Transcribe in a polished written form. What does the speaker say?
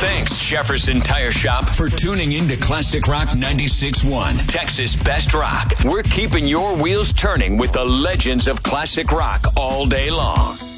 Thanks, Jefferson Tire Shop, for tuning in to Classic Rock 96.1, Texas Best Rock. We're keeping your wheels turning with the legends of classic rock all day long.